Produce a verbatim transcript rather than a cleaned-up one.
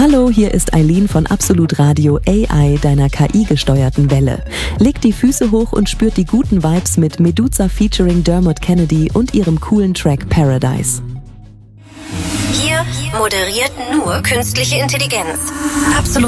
Hallo, hier ist Eileen von Absolut Radio A I, deiner K I-gesteuerten Welle. Legt die Füße hoch und spürt die guten Vibes mit Meduza featuring Dermot Kennedy und ihrem coolen Track Paradise. Hier moderiert nur künstliche Intelligenz. Absolut.